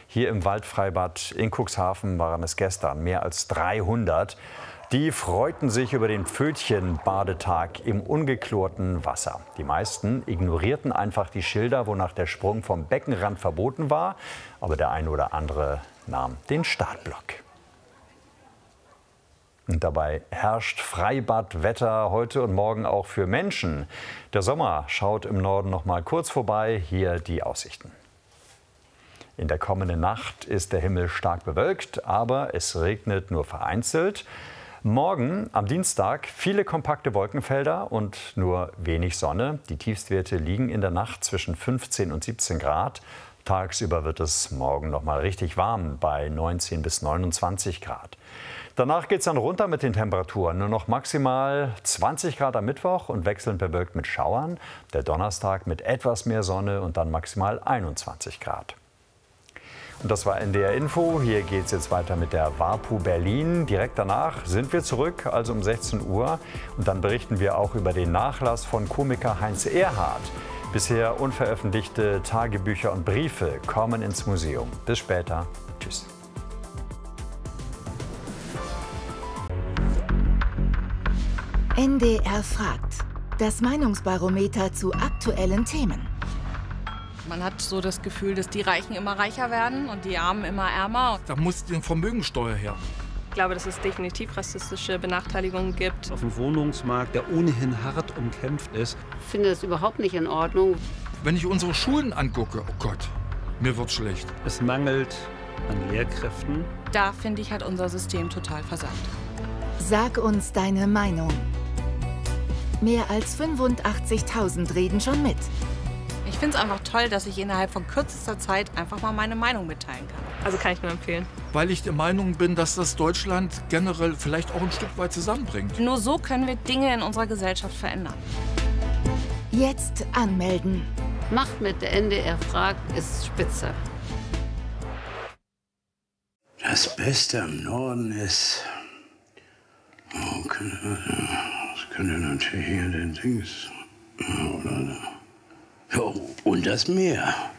Hier im Waldfreibad in Cuxhaven waren es gestern mehr als 300. Die freuten sich über den Pfötchen-Badetag im ungeklorten Wasser. Die meisten ignorierten einfach die Schilder, wonach der Sprung vom Beckenrand verboten war. Aber der eine oder andere nahm den Startblock. Und dabei herrscht Freibadwetter heute und morgen auch für Menschen. Der Sommer schaut im Norden noch mal kurz vorbei. Hier die Aussichten. In der kommenden Nacht ist der Himmel stark bewölkt, aber es regnet nur vereinzelt. Morgen am Dienstag viele kompakte Wolkenfelder und nur wenig Sonne. Die Tiefstwerte liegen in der Nacht zwischen 15 und 17 Grad. Tagsüber wird es morgen noch mal richtig warm bei 19 bis 29 Grad. Danach geht es dann runter mit den Temperaturen. Nur noch maximal 20 Grad am Mittwoch und wechselnd bewölkt mit Schauern. Der Donnerstag mit etwas mehr Sonne und dann maximal 21 Grad. Und das war NDR Info. Hier geht es jetzt weiter mit der WAPU Berlin. Direkt danach sind wir zurück, also um 16 Uhr. Und dann berichten wir auch über den Nachlass von Komiker Heinz Erhardt. Bisher unveröffentlichte Tagebücher und Briefe kommen ins Museum. Bis später. Tschüss. NDR fragt. Das Meinungsbarometer zu aktuellen Themen. Man hat so das Gefühl, dass die Reichen immer reicher werden und die Armen immer ärmer. Da muss die Vermögensteuer her. Ich glaube, dass es definitiv rassistische Benachteiligungen gibt. Auf dem Wohnungsmarkt, der ohnehin hart umkämpft ist. Ich finde das überhaupt nicht in Ordnung. Wenn ich unsere Schulen angucke, oh Gott, mir wird schlecht. Es mangelt an Lehrkräften. Da, finde ich, hat unser System total versagt. Sag uns deine Meinung. Mehr als 85.000 reden schon mit. Ich finde es einfach toll, dass ich innerhalb von kürzester Zeit einfach mal meine Meinung mitteilen kann. Also kann ich nur empfehlen. Weil ich der Meinung bin, dass das Deutschland generell vielleicht auch ein Stück weit zusammenbringt. Nur so können wir Dinge in unserer Gesellschaft verändern. Jetzt anmelden. Macht mit, der NDR fragt, ist spitze. Das Beste am Norden ist... Oh, das könnte natürlich hier den Dings... Oder... Ja, und das Meer.